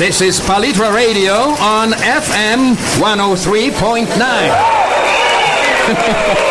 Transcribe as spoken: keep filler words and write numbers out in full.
This is Palitra Radio on F M one oh three point nine.